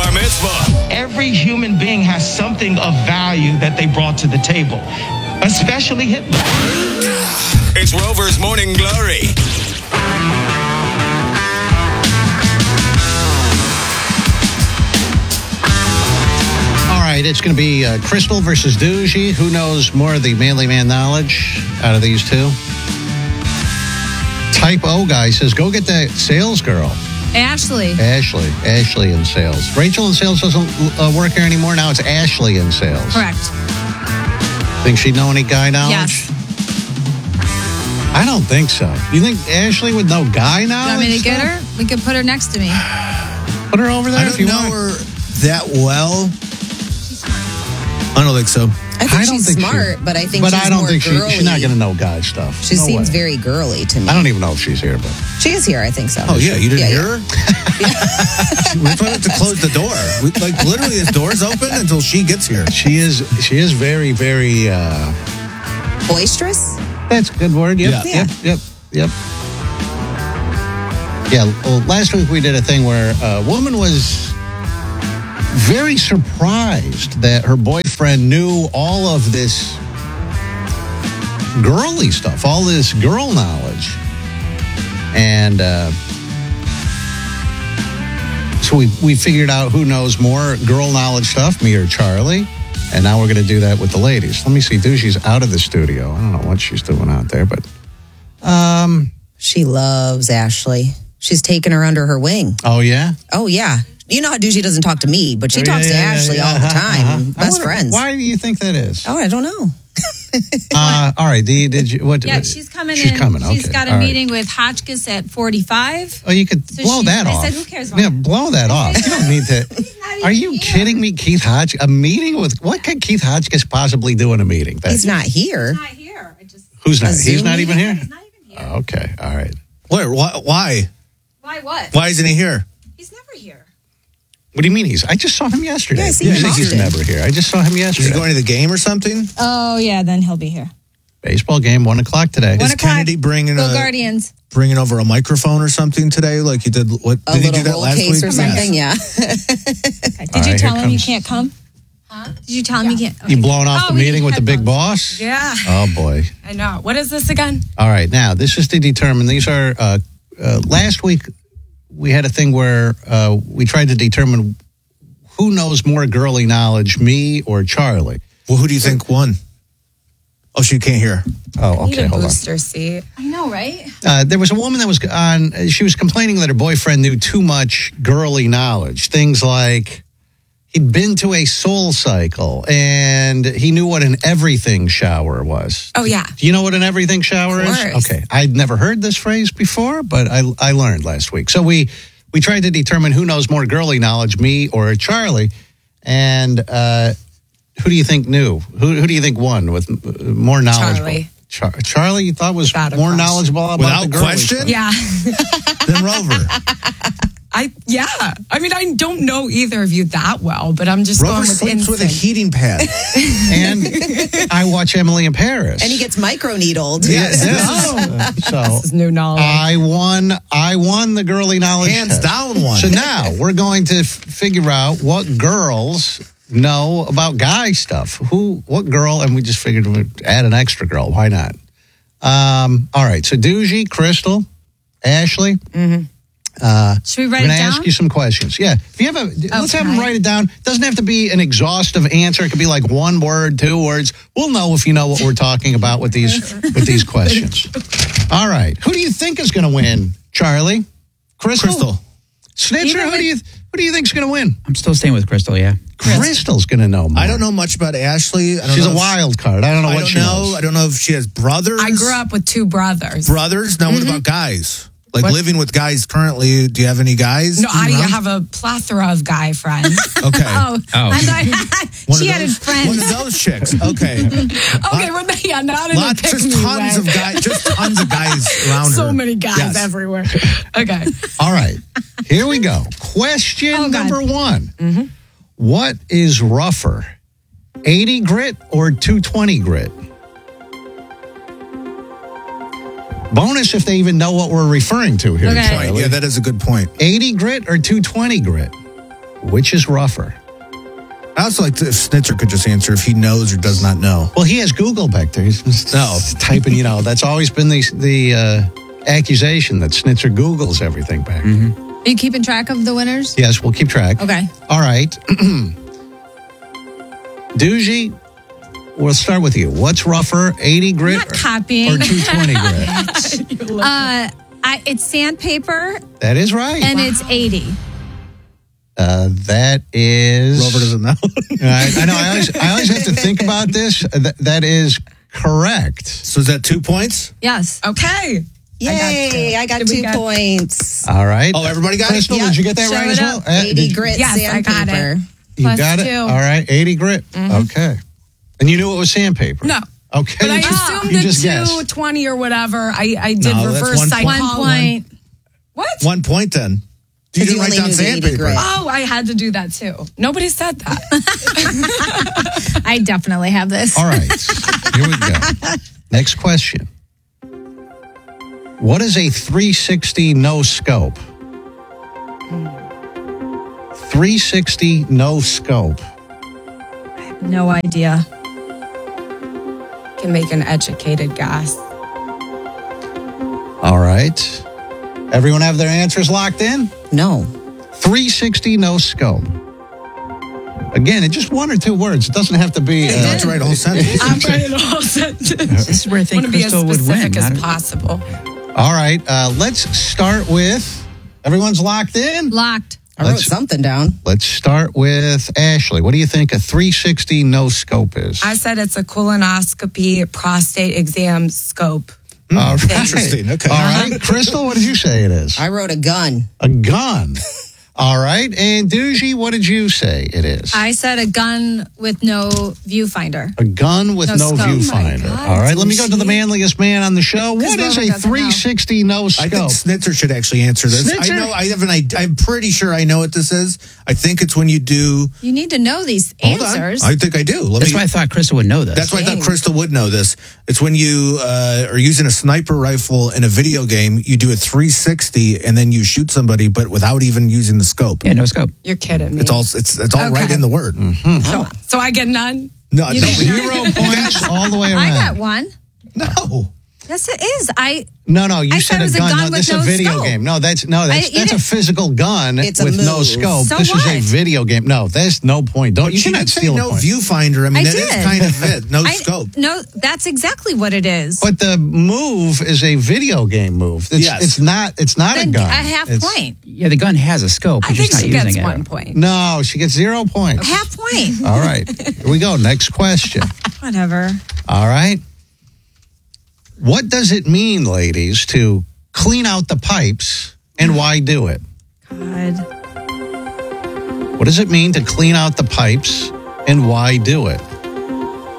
bar mitzvah. Every human being has something of value that they brought to the table, especially Hitler. It's Rover's Morning Glory. All right, it's going to be Crystal versus Doogie. Who knows more of the manly man knowledge out of these two? Type O guy says, go get that sales girl. Ashley in sales. Rachel in sales doesn't work here anymore. Now it's Ashley in sales. Correct. Think she'd know any guy knowledge? Yes. I don't think so. You think Ashley would know guy knowledge? Want me to get her? We could put her next to me. Put her over there I if you don't know want. her that well. I don't think so. I think she's smart, but I think but she's I don't more think girly. she's not going to know guy stuff. She No seems way. very girly to me. I don't even know if she's here, but She is here, I think so. Oh, yeah, you didn't hear her? Yeah. We told her to close the door. Literally, this door's open until she gets here. she is very, very... Boisterous? That's a good word. Yep, Yeah. yep. Yeah, well, last week we did a thing where a woman was very surprised that her boyfriend knew all of this girly stuff, all this girl knowledge. And so we figured out who knows more girl knowledge stuff, me or Charlie. And now we're going to do that with the ladies. Let me see. Doogie's out of the studio. I don't know what she's doing out there, but... She loves Ashley. She's taken her under her wing. Oh, yeah? Oh, yeah. You know how Doogie doesn't talk to me, but she talks to Ashley all the time. Best friends. Why do you think that is? Oh, I don't know. All right. Did you? What? Yeah, she's coming she's in. Coming. She's okay. got a meeting with Hotchkiss at 45. Oh, you could So blow that off. I said, who cares? Yeah, blow that off. You don't need to. Are you here. kidding me? Keith Hotchkiss? A meeting with... What could Keith Hotchkiss possibly do in a meeting? He's not here. He's not here. Who's not? A He's Zoom not even meeting? here? He's not even here. Okay. All right. Why? Why what? Why isn't he here? He's never here. What do you mean I just saw him yesterday. Yeah, I see You him think he's often. never here. I just saw him Is yesterday. he going to the game or something? Oh, yeah, then he'll be here. Baseball game, 1 o'clock today. 1 Is o'clock. Kennedy bringing Go Guardians. bringing over a microphone or something today? Like he did. What A did he little do that roll last case week? or something, yeah. Okay. Did All you right, tell here him you comes- can't come? Huh? Did you tell him you can't? You blowing off Oh, the we meeting need with the big headphones. boss? Yeah, Oh, boy. I know. What is this again? All right. Now, this is to determine. These are, last week, we had a thing where we tried to determine who knows more girly knowledge, me or Charlie. Well, who do you think won? Oh, she can't hear. Oh, Need okay. a Hold on. booster seat. I know, right? There was a woman that was on, she was complaining that her boyfriend knew too much girly knowledge. Things like he'd been to a Soul Cycle and he knew what an everything shower was. Oh, yeah. Do you know what an everything shower Of is? course. Okay. I'd never heard this phrase before, but I learned last week. So we tried to determine who knows more girly knowledge, me or Charlie. And who do you think knew? Who do you think won with more knowledgeable? Charlie. Charlie, you thought was Without a more question. knowledgeable about Without the girly question? stuff? Yeah. Then Rover. I mean, I don't know either of you that well, but I'm just Rover going with sleeps with a instinct. heating pad. And I watch Emily in Paris. And he gets micro-needled. So This is new knowledge. I won the girly knowledge Hands test. down one. So now we're going to figure out what girls know about guy stuff. What girl? And we just figured we'd add an extra girl. Why not? All right. So Doogie, Crystal, Ashley. Should we I'm write going it to down? ask you some questions. Yeah. If you have let's have them Okay. write it down. It doesn't have to be an exhaustive answer. It could be like 1 word, 2 words. We'll know if you know what we're talking about with these questions. All right. Who do you think is going to win, Charlie? Crystal. Snitcher, who do you think is going to win? I'm still staying with Crystal, yeah. Crystal's going to know more. I don't know much about Ashley. I don't She's know a if- wild card. I don't know I what don't she know. knows. I don't know if she has brothers. I grew up with 2 brothers. Brothers? Now, what about guys? Like What? living with guys currently. Do you have any guys? No, I around? have a plethora of guy friends. Okay. Oh, I thought One she of had those, friends. One of those chicks. Okay. Okay, well, yeah, not in a Lots, pick just me tons way. of guys. Just tons of guys around her. So many guys Yes. everywhere. Okay. All right. Here we go. Question Oh, God. number 1. What is rougher, 80 grit or 220 grit? Bonus if they even know what we're referring to here. Okay. Charlie. Yeah, that is a good point. 80 grit or 220 grit? Which is rougher? I also like if Snitzer could just answer if he knows or does not know. Well, he has Google back there. He's just typing, that's always been the accusation that Snitzer Googles everything back there. Are you keeping track of the winners? Yes, we'll keep track. Okay. All right. Doogie, we'll start with you. What's rougher, 80 grit I'm not copying. or 220 grit? It's sandpaper, That is right. and it's 80. That is... Rover doesn't know. I know. I always have to think about this. That is correct. So is that 2 points? Yes. Okay. Yay, I got Did we 2 get- points. All right. Oh, everybody got it? Crystal, Yep. did you get that Show right it as well? up. 80 grit Yes, I got sandpaper. it. You Plus got it? 2. All right. 80 grit. Okay. And you knew it was sandpaper? No. Okay. But I You assumed you the just guessed. 220 or whatever. I did No, that's reverse 1 point. 1 psychology. point. What? 1 point then. You 'Cause didn't you write only down knew the 80 sandpaper. grit. Oh, I had to do that too. Nobody said that. I definitely have this. All right. Here we go. Next question. What is a 360 no scope? 360 no scope. No idea. Can make an educated guess. All right. Everyone have their answers locked in? No. 360 no scope. Again, it's just 1 or 2 words. It doesn't have to be. You don't have to write a whole sentence. I'm trying to all sentence. This is where I think Want to be as Crystal would win. specific I as don't- possible. All right. Let's start with. Everyone's locked in? Locked. I wrote something down. Let's start with Ashley. What do you think a 360 no scope is? I said it's a colonoscopy prostate exam scope. All right. Interesting. Okay. All right. Crystal, what did you say it is? I wrote a gun. A gun. All right. And Doogie, what did you say it is? I said a gun with no viewfinder. A gun with No no scope. viewfinder. Oh my God, All right. Let me go to the Doogie. manliest man on the show. What is Rover a doesn't know. 360 no I think scope? Snitzer should actually answer this. Snitzer? I know. I'm pretty sure I know what this is. I think it's when you do. You need to know these Hold on. answers. I think I do. That's why I thought Crystal would know this. That's why I thought Crystal would know this. It's when you are using a sniper rifle in a video game. You do a 360 and then you shoot somebody, but without even using the scope. Yeah, no scope. You're kidding me. It's all right in the word. So I get none. No, no, 0 points all the way around. I got one. no. Yes, it is. No, you I said said it a was a gun. gun No, with this is no a video scope. game. No, that's you a didn't- physical gun It's a with no move. scope. So this is a what? video game. No, there's no point. Don't you She cannot did say steal a no point. viewfinder. I mean, I that is did. kind of it. No I- scope. No, that's exactly what it is. But the move is a video game move. It's, Yes. it's not a Then gun. a half It's- point. Yeah, the gun has a scope. I You're think just she not gets using it. 1 point. No, she gets 0 points. Half point. All right. Here we go. Next question. Whatever. All right. What does it mean, ladies, to clean out the pipes and why do it? God. What does it mean to clean out the pipes and why do it?